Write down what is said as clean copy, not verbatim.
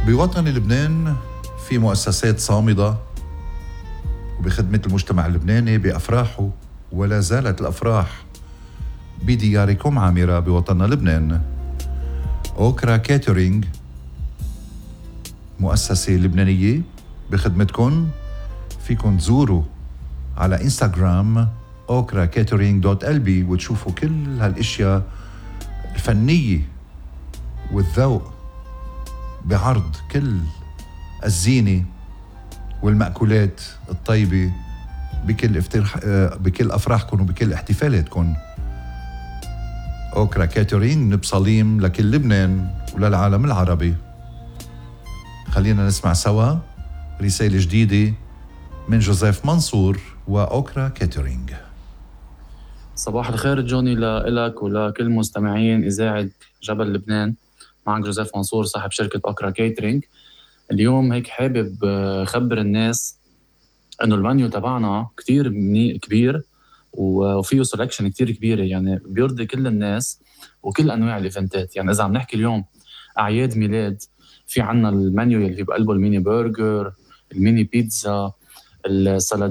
بوطن لبنان في مؤسسات صامدة وبخدمة المجتمع اللبناني بأفراحه، ولا زالت الأفراح بدياركم عامرة بوطننا لبنان. أوكرا كاترينج مؤسسة لبنانية بخدمتكم. فيكن تزوروا على انستغرام okrakatering.lb وتشوفوا كل هالاشياء الفنية والذوق بعرض كل الزينة والمأكولات الطيبة بكل أفراحكم وبكل احتفالاتكم. أوكرا كاترينج نبصليم لكل لبنان وللعالم العربي. خلينا نسمع سوا رسالة جديدة من جوزيف منصور وأوكرا كاترينج. صباح الخير جوني لك ولكل مستمعين إذاعة جبل لبنان. معك جوزيف منصور صاحب شركة أوكرا كاترينج. اليوم هيك حابب خبر الناس إنه المنيو تبعنا كتير كبير وفيه سلكشن كتير كبيرة، يعني بيرضي كل الناس وكل أنواع الإيفنتات. يعني إذا عم نحكي اليوم أعياد ميلاد، في عنا المنيو اللي بقلبه الميني برجر، الميني بيتزا، السلطات